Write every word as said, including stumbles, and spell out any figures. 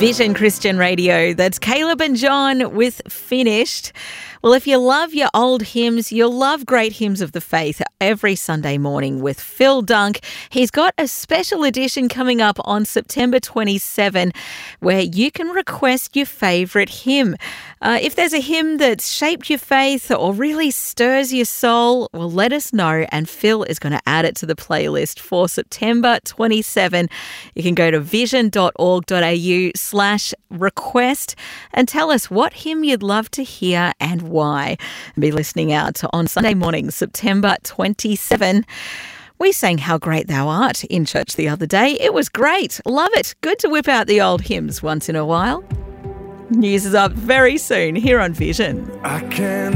Vision Christian Radio. That's Caleb and John with Finished. Well, if you love your old hymns, you'll love Great Hymns of the Faith every Sunday morning with Phil Dunk. He's got a special edition coming up on September twenty-seventh where you can request your favourite hymn. Uh, if there's a hymn that's shaped your faith or really stirs your soul, well, let us know and Phil is going to add it to the playlist for September twenty-seventh. You can go to vision.org.au slash request and tell us what hymn you'd love to hear and why. And be listening out on Sunday morning, September twenty-seventh. We sang How Great Thou Art in church the other day. It was great. Love it. Good to whip out the old hymns once in a while. News is up very soon here on Vision. I can